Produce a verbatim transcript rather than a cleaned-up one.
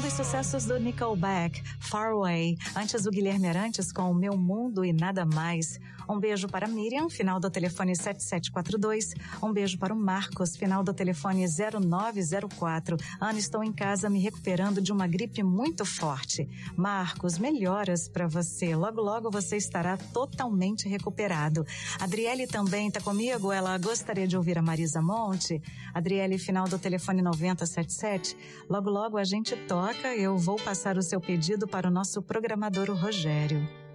os sucessos do Nickelback, Far Away. Antes o Guilherme Arantes com O Meu Mundo e Nada Mais. Um beijo para Miriam, final do telefone sete sete quatro dois. Um beijo para o Marcos, final do telefone zero nove zero quatro. Ana, estou em casa me recuperando de uma gripe muito forte. Marcos, melhoras para você. Logo, logo você estará totalmente recuperado. Adriele também está comigo. Ela gostaria de ouvir a Marisa Monte. Adriele, final do telefone noventa setenta e sete. Logo, logo a gente toca. Eu vou passar o seu pedido para o nosso programador, o Rogério.